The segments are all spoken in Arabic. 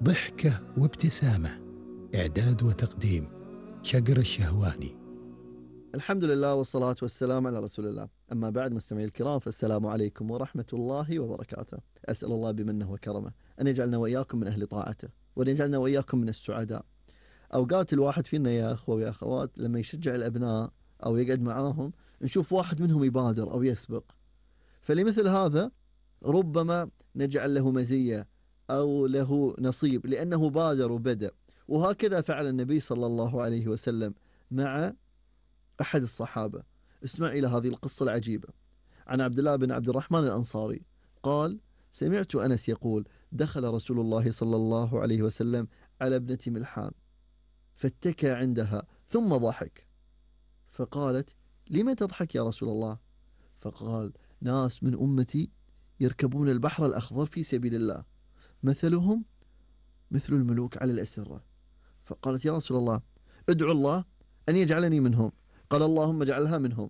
ضحكة وابتسامة. إعداد وتقديم شقر الشهواني. الحمد لله والصلاة والسلام على رسول الله. أما بعد، مستمعي الكرام، فالسلام عليكم ورحمة الله وبركاته. أسأل الله بمنه وكرمه أن يجعلنا وإياكم من أهل طاعته، وأن يجعلنا وإياكم من السعداء. أوقات الواحد فينا يا أخوة ويا أخوات لما يشجع الأبناء أو يقعد معاهم نشوف واحد منهم يبادر أو يسبق، فلمثل هذا ربما نجعل له مزية أو له نصيب لأنه بادر وبدأ. وهكذا فعل النبي صلى الله عليه وسلم مع أحد الصحابة. اسمع إلى هذه القصة العجيبة. عن عبد الله بن عبد الرحمن الأنصاري قال: سمعت أنس يقول: دخل رسول الله صلى الله عليه وسلم على ابنة ملحان فاتكى عندها ثم ضحك، فقالت: لم تضحك يا رسول الله؟ فقال: ناس من أمتي يركبون البحر الأخضر في سبيل الله، مثلهم مثل الملوك على الأسرة. فقالت: يا رسول الله، ادعو الله أن يجعلني منهم. قال: اللهم اجعلها منهم.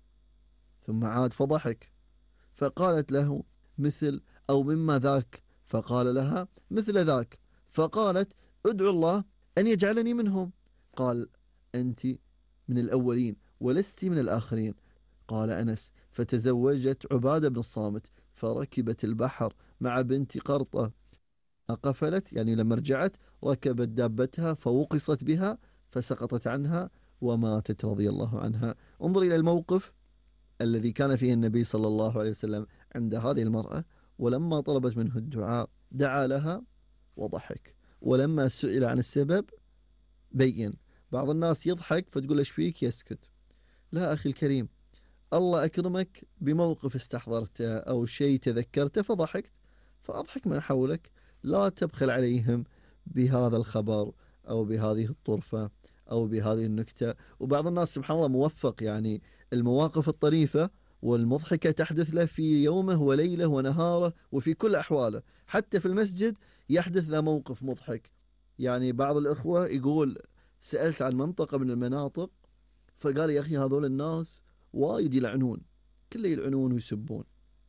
ثم عاد فضحك، فقالت له: مثل أو مما ذاك؟ فقال لها: مثل ذاك. فقالت: ادعو الله أن يجعلني منهم. قال: أنت من الأولين ولست من الآخرين. قال أنس: فتزوجت عبادة بن الصامت فركبت البحر مع بنت قرطة، قفلت يعني لما رجعت ركبت دابتها فوقصت بها فسقطت عنها وماتت رضي الله عنها. انظر إلى الموقف الذي كان فيه النبي صلى الله عليه وسلم عند هذه المرأة، ولما طلبت منه الدعاء دعا لها وضحك، ولما سئل عن السبب بين. بعض الناس يضحك فتقول ايش فيك؟ يسكت. لا أخي الكريم، الله أكرمك بموقف استحضرته أو شيء تذكرته فضحكت، فأضحك من حولك. لا تبخل عليهم بهذا الخبر أو بهذه الطرفة أو بهذه النكتة. وبعض الناس سبحان الله موفق، يعني المواقف الطريفة والمضحكة تحدث له في يومه وليله ونهاره وفي كل أحواله. حتى في المسجد يحدث له موقف مضحك. يعني بعض الأخوة يقول: سألت عن منطقة من المناطق فقال: يا أخي هذول الناس وايد يلعنون، كله يلعنون ويسبون.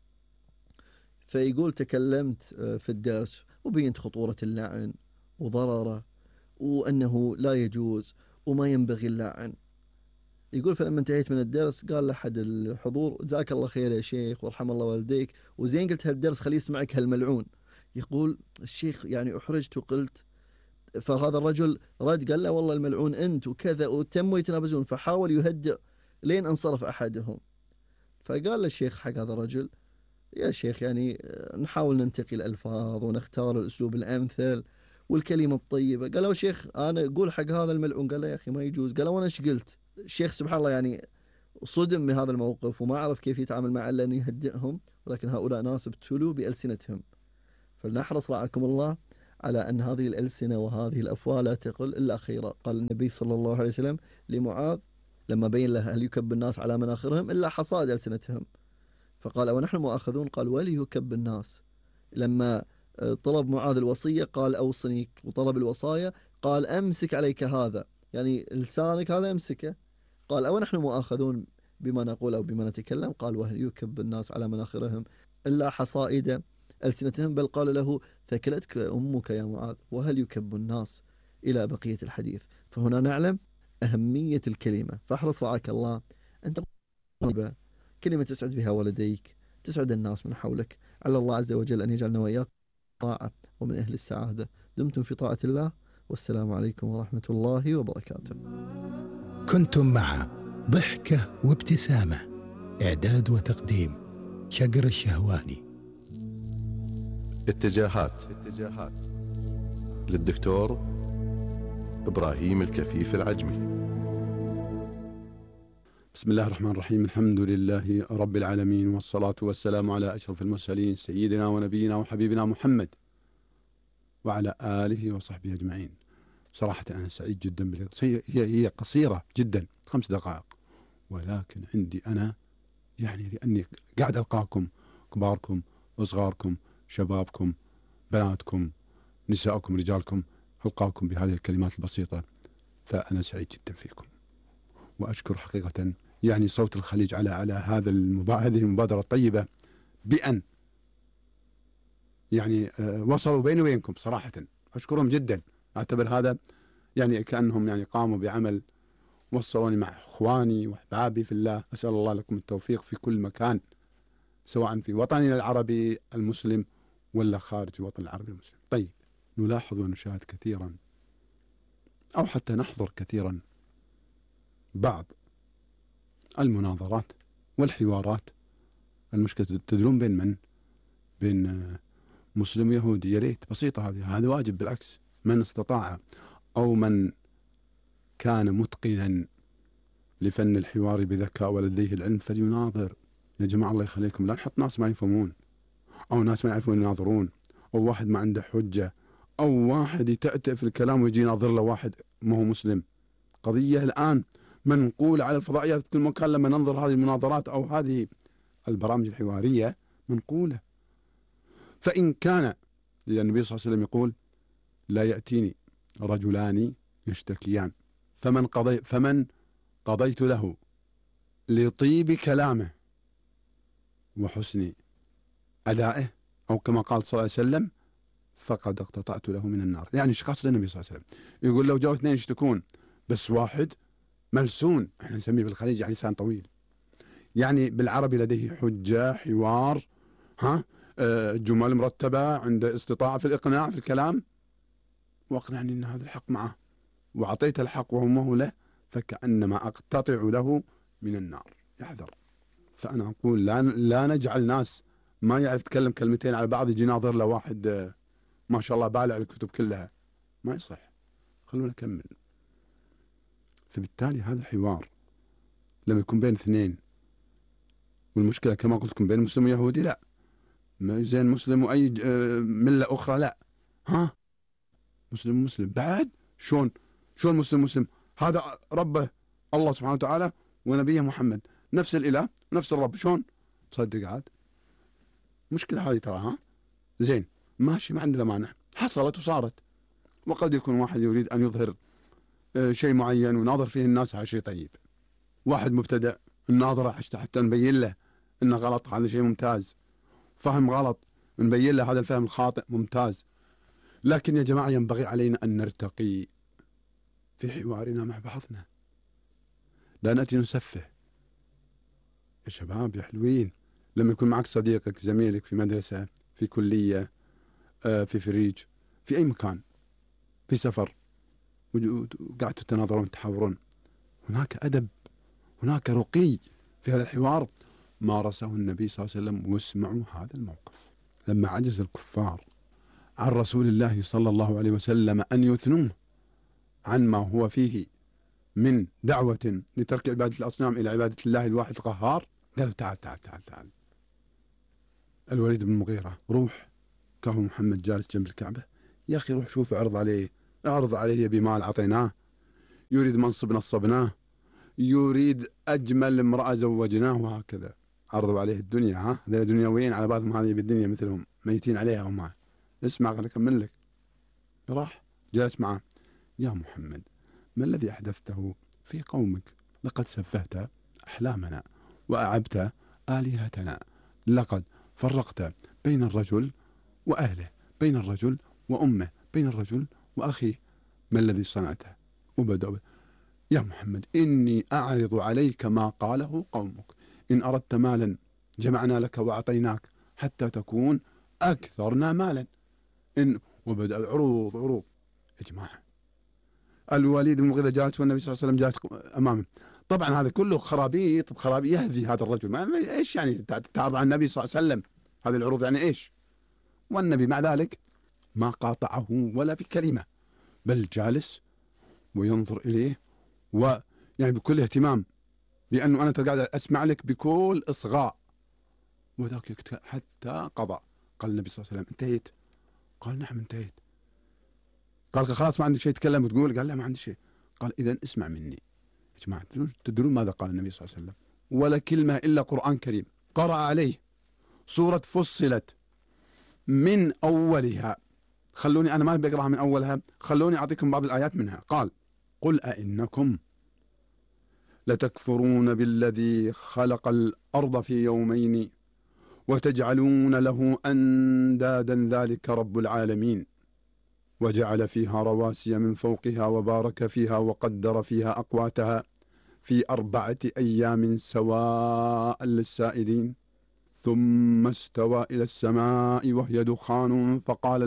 فيقول: تكلمت في الدرس وبينت خطورة اللعن وضرره وأنه لا يجوز وما ينبغي اللعن. يقول: فلما انتهيت من الدرس قال لأحد الحضور: جزاك الله خير يا شيخ وارحم الله والديك، وزين قلت هالدرس خليه يسمعك هالملعون. يقول الشيخ: يعني أحرجت وقلت. فهذا الرجل رد قال له: والله الملعون أنت وكذا، وتموا يتنابزون. فحاول يهدئ لين انصرف أحدهم. فقال للشيخ حق هذا الرجل: يا شيخ يعني نحاول ننتقي الألفاظ ونختار الأسلوب الأمثل والكلمة الطيبة. قال له: شيخ أنا أقول حق هذا الملعون. قال له: يا أخي ما يجوز. قال له: وأنا إيش قلت؟ الشيخ سبحان الله يعني صدم من هذا الموقف وما عرف كيف يتعامل معه إلا أن يهدئهم، ولكن هؤلاء ناس ابتلوا بألسنتهم. فلنحرص رعاكم الله على أن هذه الألسنة وهذه الأفواه لا تقل إلا خيرا. قال النبي صلى الله عليه وسلم لمعاذ لما بين له: هل يكب الناس على مناخرهم إلا حصائد ألسنتهم؟ فقال: ونحن مؤاخذون؟ قال: وليكب الناس. لما طلب معاذ الوصية قال: أوصني، وطلب الوصايا قال: أمسك عليك هذا، يعني لسانك هذا أمسكه. قال: أو نحن مؤاخذون بما نقول أو بما نتكلم؟ قال: وهل يكب الناس على مناخرهم إلا حصائد ألسنتهم؟ بل قال له: ثكلتك أمك يا معاذ، وهل يكب الناس؟ إلى بقية الحديث. فهنا نعلم أهمية الكلمة. فاحرص رعاك الله أن تقول كلمة تسعد بها والديك، تسعد الناس من حولك. على الله عز وجل أن يجعلنا وإياكم طاعة ومن أهل السعادة. دمتم في طاعة الله، والسلام عليكم ورحمة الله وبركاته. كنتم مع ضحكة وابتسامة. إعداد وتقديم شقر الشهواني. اتجاهات للدكتور إبراهيم الكفيف العجمي. بسم الله الرحمن الرحيم. الحمد لله رب العالمين، والصلاة والسلام على أشرف المرسلين سيدنا ونبينا وحبيبنا محمد وعلى آله وصحبه أجمعين. صراحة أنا سعيد جدا بالقصة. هي قصيرة جدا 5 دقائق، ولكن عندي أنا يعني لأني قاعد ألقاكم كباركم وصغاركم شبابكم بناتكم نسائكم رجالكم، ألقاكم بهذه الكلمات البسيطة، فأنا سعيد جدا فيكم. وأشكر حقيقة يعني صوت الخليج على هذه المبادرة الطيبة، بأن يعني وصلوا بيني وبينكم صراحة. أشكرهم جدا، أعتبر هذا يعني كأنهم يعني قاموا بعمل، وصلوني مع إخواني وأحبابي في الله. أسأل الله لكم التوفيق في كل مكان، سواء في وطننا العربي المسلم ولا خارج الوطن العربي المسلم. طيب، نلاحظ ونشاهد كثيرا أو حتى نحضر كثيرا بعض المناظرات والحوارات. المشكلة تدرون بين من؟ بين مسلم ويهودي. يا ريت بسيطة هذه، هذا واجب بالعكس. من استطاع أو من كان متقنا لفن الحوار بذكاء ولديه العلم فليناظر. يا جماعة الله يخليكم، لا نحط ناس ما يفهمون، أو ناس ما يعرفون يناظرون، أو واحد ما عنده حجة، أو واحد يتأتأ في الكلام ويجي يناظر له واحد ما هو مسلم. قضية الآن منقولة على الفضائيات في كل مكان. لما ننظر هذه المناظرات أو هذه البرامج الحوارية منقولة. فإن كان، لأن النبي صلى الله عليه وسلم يقول: لا يأتيني رجلان يشتكيان فمن قضيت له لطيب كلامه وحسن أدائه، أو كما قال صلى الله عليه وسلم: فقد اقتطعت له من النار. يعني ايش قصد النبي صلى الله عليه وسلم؟ يقول لو جاءوا اثنين يشتكون بس واحد ملسون، احنا نسميه بالخليج يعني لسان طويل، يعني بالعربي لديه حجة، حوار، جمل مرتبة، عنده استطاعة في الإقناع في الكلام، وأقنعني أن هذا الحق معه وأعطيته الحق وهو ما هو له، فكأنما أقتطع له من النار. يحذر. فأنا أقول لا نجعل ناس ما يعرف يتكلم كلمتين على بعض يجي ناظر له واحد ما شاء الله بالع الكتب كلها، ما يصح. خلونا نكمل. فبالتالي هذا الحوار لما يكون بين اثنين، والمشكلة كما قلت لكم بين مسلم ويهودي، لا زين مسلم وأي ملة أخرى، لا مسلم بعد شلون مسلم هذا ربه الله سبحانه وتعالى ونبيه محمد، نفس الإله نفس الرب، شلون تصدق؟ عاد مشكلة هذه ترى. زين ماشي، ما عندنا مانع، حصلت وصارت. وقد يكون واحد يريد أن يظهر شيء معين وناظر فيه الناس، هذا شيء طيب. واحد مبتدأ الناظرة حتى نبين له إنه غلط، هذا شيء ممتاز. فهم غلط نبين له هذا الفهم الخاطئ، ممتاز. لكن يا جماعة ينبغي علينا أن نرتقي في حوارنا مع بعضنا، لا نأتي نسفه. يا شباب يا حلوين، لما يكون معك صديقك زميلك في مدرسة، في كلية، في فريج، في أي مكان، في سفر، وقعدتوا تتناظرون تحاورون، هناك أدب، هناك رقي في هذا الحوار مارسه النبي صلى الله عليه وسلم. واسمعوا هذا الموقف لما عجز الكفار عن رسول الله صلى الله عليه وسلم أن يثنوه عن ما هو فيه من دعوة لترك عبادة الأصنام إلى عبادة الله الواحد القهار، قالوا تعال الوليد بن المغيرة روح، كهو محمد جالس جنب الكعبة، يا أخي روح شوف، اعرض عليه بمال عطيناه، يريد منصب نصبناه، يريد أجمل امرأة زوجناه، وهكذا عرضوا عليه الدنيا. هذول دنيويين على بالهم هذه بالدنيا مثلهم ميتين عليها وما. اسمع خليني أكمل لك. راح جالس معه: يا محمد ما الذي أحدثته في قومك؟ لقد سفهت أحلامنا وأعبت آلهتنا، لقد فرقت بين الرجل وأهله، بين الرجل وأمه، بين الرجل وأخيه، ما الذي صنعته؟ وبدأ: يا محمد إني أعرض عليك ما قاله قومك، إن أردت مالا جمعنا لك وأعطيناك حتى تكون أكثرنا مالا. وبدأ عروض. يا جماعة الوليد بن المغيرة جالس والنبي صلى الله عليه وسلم جالس أمامه. طبعا هذا كله خرابيط يهذي هذا الرجل. إيش يعني تعرض على النبي صلى الله عليه وسلم؟ هذه العروض يعني إيش؟ والنبي مع ذلك ما قاطعه ولا بكلمة، بل جالس وينظر إليه ويعني بكل اهتمام، لأنه أنا قاعد أسمع لك بكل إصغاء. وذاك حتى قضى. قال النبي صلى الله عليه وسلم: انتهيت؟ قال: نعم انتهيت. قال: خلاص ما عندك شيء تتكلم وتقول؟ قال: لا ما عندي شيء. قال: إذن اسمع مني. يا جماعة تدرون ماذا قال النبي صلى الله عليه وسلم؟ ولا كلمة إلا قرآن كريم. قرأ عليه سورة فصلت من أولها. خلوني أنا ما بقرأها من أولها، خلوني أعطيكم بعض الآيات منها. قال: قل أئنكم لتكفرون بالذي خلق الأرض في يومين وتجعلون له أندادا ذلك رب العالمين. وجعل فيها رواسي من فوقها وبارك فيها وقدر فيها أقواتها في 4 أيام سواء للسائلين، ثم استوى إلى السماء وهي دخان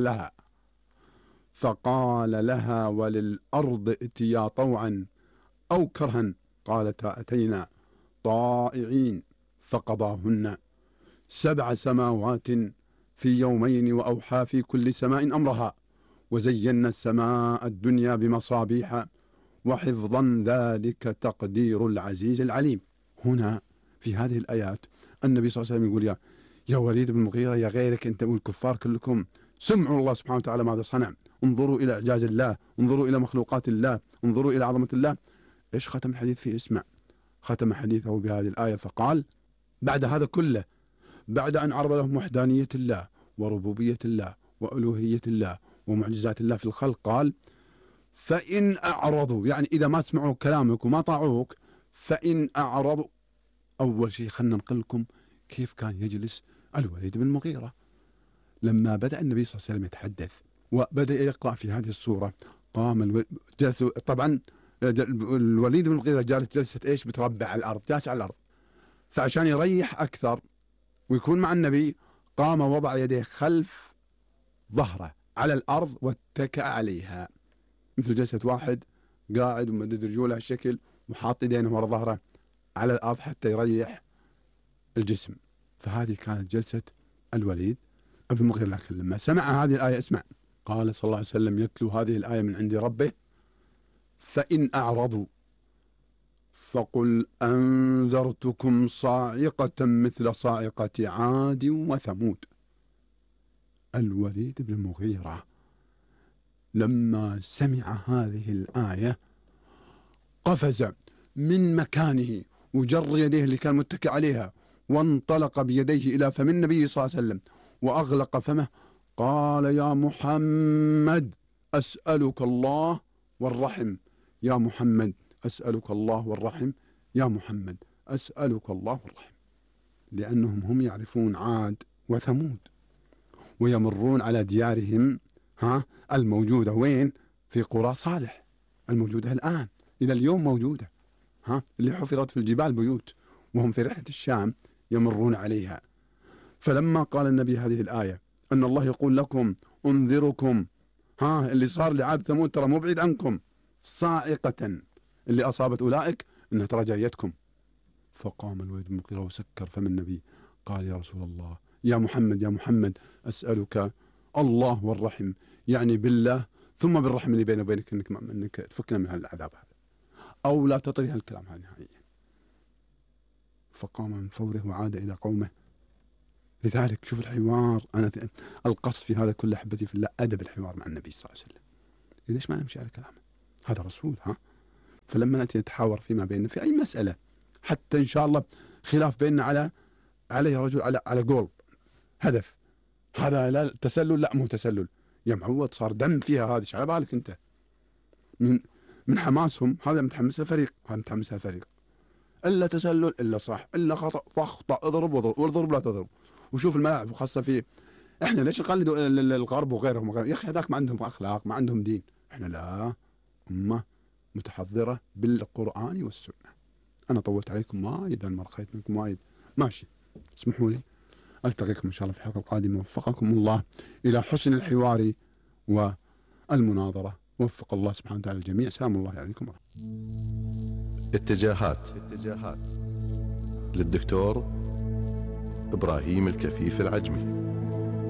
فقال لها وللأرض ائتيا طوعا أو كرها قالتا أتينا طائعين، فقضاهن 7 سماوات في يومين وأوحى في كل سماء أمرها، وزينا السماء الدنيا بمصابيح وحفظا، ذلك تقدير العزيز العليم. هنا في هذه الآيات النبي صلى الله عليه وسلم يقول يا وليد بن المغيرة، يا غيرك أنت والكفار كلكم، سمعوا الله سبحانه وتعالى ماذا صنع، انظروا إلى إعجاز الله، انظروا إلى مخلوقات الله، انظروا إلى عظمة الله. إيش ختم الحديث فيه؟ اسمع، ختم حديثه بهذه الآية فقال بعد هذا كله، بعد أن عرض لهم وحدانية الله وربوبية الله وألوهية الله ومعجزات الله في الخلق، قال فإن أعرضوا، يعني إذا ما سمعوا كلامك وما طاعوك، فإن أعرضوا، أول شيء خلنا ننقل لكم كيف كان يجلس الوليد بن المغيرة لما بدأ النبي صلى الله عليه وسلم يتحدث وبدأ يقرأ في هذه السورة. قام طبعا الوليد بن المغيرة جالس جلسة إيش؟ بتربع على الأرض، جالس على الأرض، فعشان يريح أكثر ويكون مع النبي قام وضع يديه خلف ظهره على الأرض واتكأ عليها، مثل جلسة واحد قاعد ومدد رجوله هالشكل وحاط يدينه ورا ظهره على الأرض حتى يريح الجسم. فهذه كانت جلسة الوليد بن المغيرة. لكن لما سمع هذه الآية، اسمع، قال صلى الله عليه وسلم يتلو هذه الآية من عند ربه: فإن أعرضوا فقل أنذرتكم صاعقة مثل صاعقة عاد وثمود. الوليد بن المغيرة لما سمع هذه الآية قفز من مكانه وجر يديه اللي كان متكئ عليها وانطلق بيديه إلى فم النبي صلى الله عليه وسلم وأغلق فمه. قال: يا محمد أسألك الله والرحم، يا محمد أسألك الله والرحم، يا محمد أسألك الله والرحم. لأنهم هم يعرفون عاد وثمود ويمرون على ديارهم الموجودة وين؟ في قرى صالح الموجودة الآن إلى اليوم موجودة، اللي حفرت في الجبال بيوت، وهم في رحلة الشام يمرون عليها. فلما قال النبي هذه الآية أن الله يقول لكم أنذركم، اللي صار لعاد ثمود ترى مو بعيد عنكم، صاعقة اللي أصابت أولئك إنها ترى جايتكم. فقام الوليد بن المغيرة وسكر فم النبي، قال: يا رسول الله، يا محمد، يا محمد أسألك الله والرحم، يعني بالله ثم بالرحم اللي بيني وبينك، إنك تفكنا من هذا العذاب هذا أو لا تطري هالكلام هذا نهائيا. فقام من فوره وعاد إلى قومه. لذلك شوف الحوار، أنا القصد في هذا كله أحبتي في الله أدب الحوار مع النبي صلى الله عليه وسلم. ليش ما نمشي على كلامه؟ هذا رسول. فلما نأتي نتحاور فيما بيننا في أي مسألة، حتى إن شاء الله خلاف بيننا على رجل على قول هدف، هذا لا تسلل، لا مو تسلل يا معود، صار دم فيها هذه، على بالك أنت من حماسهم، هذا متحمس الفريق، هذا متحمس الفريق، إلا تسلل إلا صح إلا خطأ فاخطأ، اضرب واضرب لا تضرب. وشوف الملاعب وخاصة في إحنا ليش نقلد الغرب وغيرهم؟ يا أخي هذاك ما عندهم أخلاق، ما عندهم دين. إحنا لا، أمة متحضرة بالقرآن والسنة. أنا طولت عليكم وايد، أنا مرخيت منكم وايد، ماشي، اسمحوا لي. ألتقيكم إن شاء الله في الحلقة القادمة. وفقكم الله إلى حسن الحوار والمناظرة. وفق الله سبحانه وتعالى الجميع. سلام الله عليكم. اتجاهات للدكتور إبراهيم الكفيف العجمي.